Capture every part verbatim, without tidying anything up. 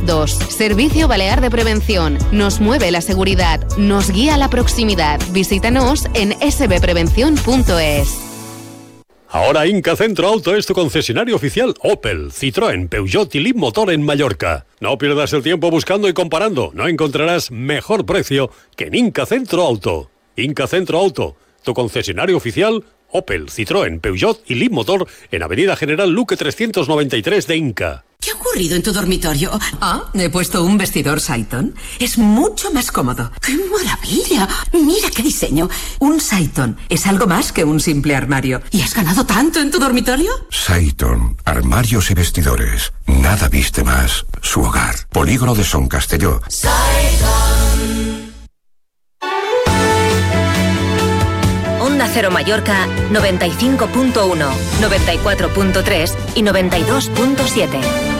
dos. Servicio Balear de Prevención. Nos mueve la seguridad, nos guía la proximidad. Visítanos en s b prevención punto es. Ahora Inca Centro Auto es tu concesionario oficial Opel, Citroën, Peugeot y Leapmotor en Mallorca. No pierdas el tiempo buscando y comparando. No encontrarás mejor precio que en Inca Centro Auto. Inca Centro Auto, tu concesionario oficial Opel, Citroën, Peugeot y Leapmotor en Avenida General Luque trescientos noventa y tres de Inca. ¿Qué ha ocurrido en tu dormitorio? Ah, he puesto un vestidor Saiton. Es mucho más cómodo. ¡Qué maravilla! Mira qué diseño. Un Saiton es algo más que un simple armario. ¿Y has ganado tanto en tu dormitorio? Saiton, armarios y vestidores. Nada viste más. Su hogar. Polígono de Son Castelló. Saiton. Onda Cero Mallorca noventa y cinco punto uno, noventa y cuatro punto tres y noventa y dos punto siete.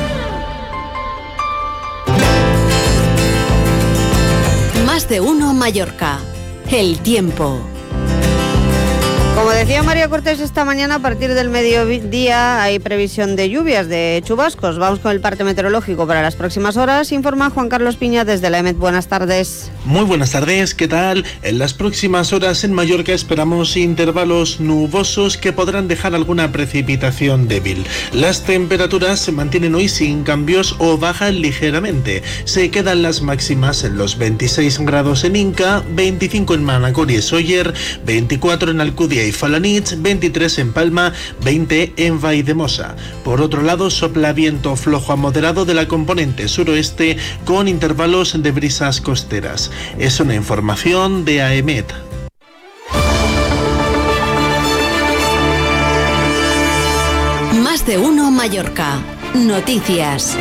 Más de uno Mallorca. El tiempo. Como decía María Cortés esta mañana, a partir del mediodía hay previsión de lluvias, de chubascos. Vamos con el parte meteorológico para las próximas horas. Informa Juan Carlos Piña desde la E M E T. Buenas tardes. Muy buenas tardes, ¿qué tal? En las próximas horas en Mallorca esperamos intervalos nubosos que podrán dejar alguna precipitación débil. Las temperaturas se mantienen hoy sin cambios o bajan ligeramente. Se quedan las máximas en los veintiséis grados en Inca, veinticinco en Manacor y Sóller, veinticuatro en Alcudia y Falanich, veintitrés en Palma, veinte en Valldemosa. Por otro lado, sopla viento flojo a moderado de la componente suroeste con intervalos de brisas costeras. Es una información de A E M E T. Más de uno Mallorca. Noticias.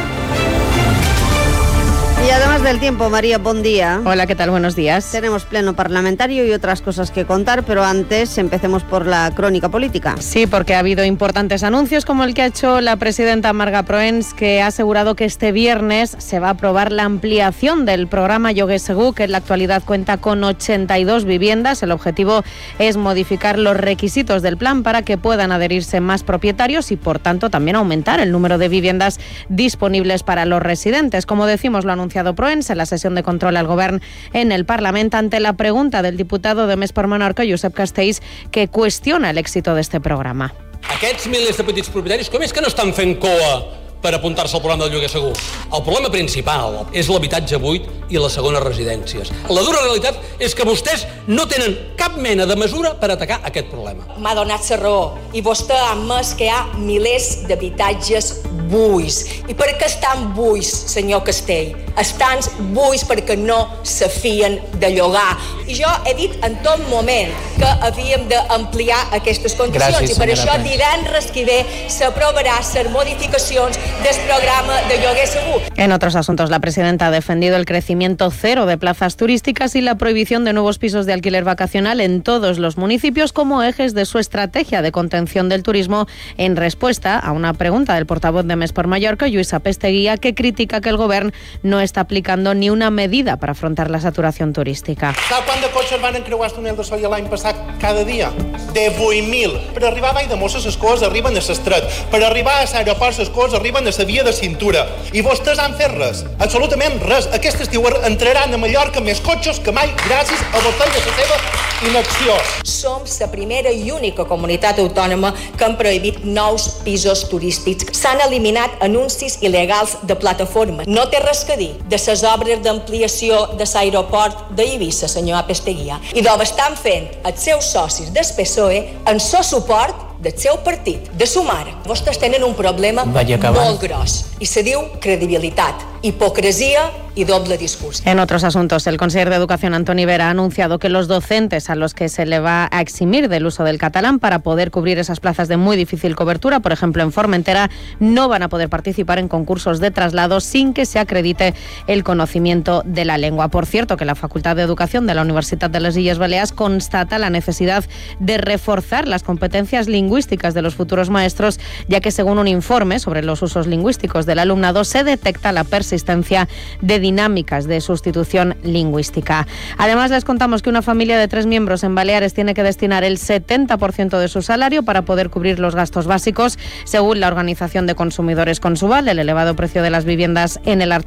Y además del tiempo, María, buen día. Hola, ¿qué tal? Buenos días. Tenemos pleno parlamentario y otras cosas que contar, pero antes empecemos por la crónica política. Sí, porque ha habido importantes anuncios como el que ha hecho la presidenta Marga Proens, que ha asegurado que este viernes se va a aprobar la ampliación del programa Lloguer Segur, que en la actualidad cuenta con ochenta y dos viviendas. El objetivo es modificar los requisitos del plan para que puedan adherirse más propietarios y, por tanto, también aumentar el número de viviendas disponibles para los residentes. Como decimos, lo anunciado Proens en la sesión de control al Govern en el Parlament ante la pregunta del diputado de Més per Menorca, Josep Castells, que cuestiona el éxito de este programa. Aquests milers de petits propietaris, com és que no estan fent coa per apuntar-se al programa del lloguer segur? El problema principal és l'habitatge buit i les segones residències. La dura realitat és que vostès no tenen cap mena de mesura per atacar aquest problema. M'ha donat la raó i vostè ha admès que hi ha milers d'habitatges buits. I per què estan buits, senyor Castell? Estan buits perquè no se fien de llogar. I jo he dit en tot moment que havíem d'ampliar aquestes condicions. Gràcies, i per això divendres que ve s'aprovarà les modificacions del programa de lloguer segur. En otros asuntos, la presidenta ha defendido el crecimiento cero de plazas turísticas y la prohibición de nuevos pisos de alquiler vacacional en todos los municipios como ejes de su estrategia de contención del turismo, en respuesta a una pregunta del portavoz de Més per Mallorca, Lluís Apesteguía, que critica que el Govern no está aplicando ni una medida para afrontar la saturación turística. Sap quant de cotxes van encreuar el túnel de Solla l'any passat cada dia? divuit mil. Per arribar a Valldemossa les coses arriben a l'estret. Per arribar a l'aeroport les coses arriben a la via de cintura. I vostès han fet res. Absolutament res. Aquest estiu entraran a Mallorca més cotxes que mai gràcies a vostès i a la seva inacció. Som la primera i única comunitat autònoma que han prohibit nous pisos turístics. S'han eliminat anuncis il·legals de plataformes. No té res que dir de les obres d'ampliació de l'aeroport d'Eivissa, senyor Apesteguía, i d'on estan fent els seus socis del P S O E en so suport del seu partit, de Sumar. Vostès tenen un problema molt gros i se diu credibilitat, hipocresia y doble discurso. En otros asuntos, el consejero de Educación, Antoni Vera, ha anunciado que los docentes a los que se le va a eximir del uso del catalán para poder cubrir esas plazas de muy difícil cobertura, por ejemplo en Formentera, no van a poder participar en concursos de traslado sin que se acredite el conocimiento de la lengua. Por cierto, que la Facultad de Educación de la Universitat de les Illes Balears constata la necesidad de reforzar las competencias lingüísticas de los futuros maestros, ya que según un informe sobre los usos lingüísticos del alumnado se detecta la persistencia de dinámicas de sustitución lingüística. Además, les contamos que una familia de tres miembros en Baleares tiene que destinar el setenta por ciento de su salario para poder cubrir los gastos básicos. Según la Organización de Consumidores Consuval, el elevado precio de las viviendas en el Archipiélago